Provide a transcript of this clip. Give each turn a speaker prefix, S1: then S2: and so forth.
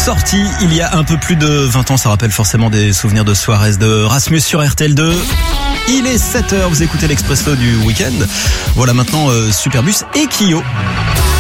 S1: Sorti il y a un peu plus de 20 ans, ça rappelle forcément des souvenirs de Suarez de Rasmus sur RTL2. Il est 7h, vous écoutez l'Expresso du week-end. Voilà maintenant Superbus et Kyo.